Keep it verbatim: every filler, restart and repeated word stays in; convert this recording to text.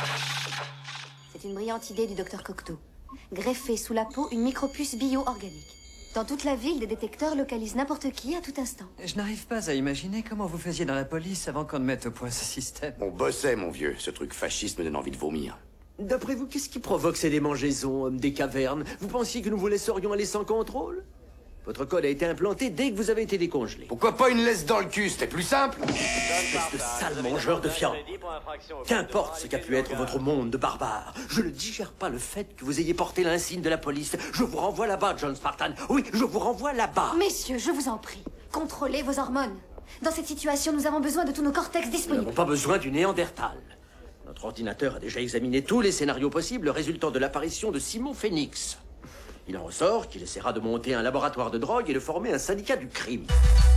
C'est une brillante idée du docteur Cocteau. Greffer sous la peau une micropuce bio-organique. Dans toute la ville, des détecteurs localisent n'importe qui à tout instant. Je n'arrive pas à imaginer comment vous faisiez dans la police avant qu'on ne mette au point ce système. On bossait, mon vieux. Ce truc fasciste me donne envie de vomir. D'après vous, qu'est-ce qui provoque ces démangeaisons, hommes des cavernes? Vous pensiez que nous vous laisserions aller sans contrôle? Votre code a été implanté dès que vous avez été décongelé. Pourquoi pas une laisse dans le cul? C'était plus simple. Espèce de sale mangeur de viande. Qu'importe ce qu'a pu être votre monde de barbares, je ne digère pas le fait que vous ayez porté l'insigne de la police. Je vous renvoie là-bas, John Spartan. Oui, je vous renvoie là-bas. Messieurs, je vous en prie, contrôlez vos hormones. Dans cette situation, nous avons besoin de tous nos cortex Nous disponibles. n'avons pas besoin du Néandertal. Notre ordinateur a déjà examiné tous les scénarios possibles résultant de l'apparition de Simon Phoenix. Il en ressort qu'il essaiera de monter un laboratoire de drogue et de former un syndicat du crime.